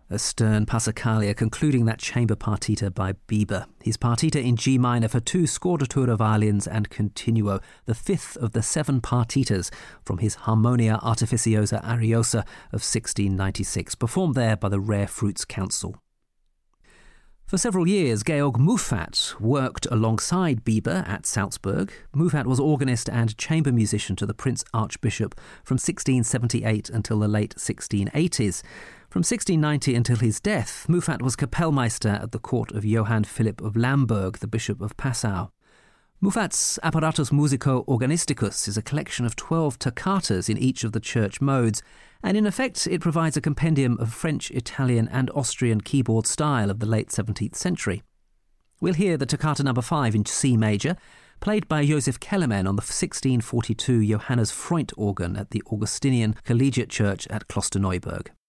A stern Passacaglia concluding that chamber partita by Bieber. His partita in G minor for 2 scordatura violins and continuo, the 5th of the 7 partitas from his Harmonia Artificiosa Ariosa of 1696, performed there by the Rare Fruits Council. For several years, Georg Muffat worked alongside Bieber at Salzburg. Muffat was organist and chamber musician to the Prince Archbishop from 1678 until the late 1680s. From 1690 until his death, Muffat was Kapellmeister at the court of Johann Philipp of Lamberg, the Bishop of Passau. Muffat's Apparatus Musico Organisticus is a collection of 12 toccatas in each of the church modes, and in effect it provides a compendium of French, Italian and Austrian keyboard style of the late 17th century. We'll hear the toccata number 5 in C major, played by Joseph Kellermann on the 1642 Johannes Freund organ at the Augustinian Collegiate Church at Klosterneuburg.